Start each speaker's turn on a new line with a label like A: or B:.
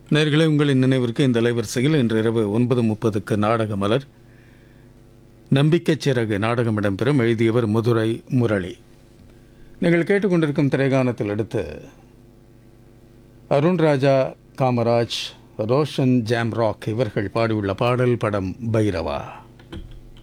A: நேயர்களே, உங்களின் நினைவிற்கு இந்த அலைவரிசையில் இன்று இரவு 9:30க்கு நாடக மலர். நம்பிக்கைச் சிறகு நாடகம் இடம்பெறும். எழுதியவர் மதுரை முரளி. நீங்கள் கேட்டுக்கொண்டிருக்கும் திரைகானத்தில் அடுத்து அருண் ராஜா, காமராஜ், ரோஷன் ஜாம்ராக் இவர்கள் பாடியுள்ள பாடல். படம் பைரவா.